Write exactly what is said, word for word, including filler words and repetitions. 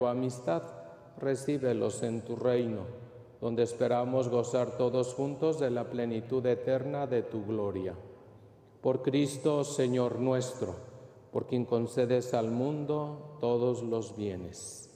tu amistad, recíbelos en tu reino, donde esperamos gozar todos juntos de la plenitud eterna de tu gloria. Por Cristo, Señor nuestro, por quien concedes al mundo todos los bienes.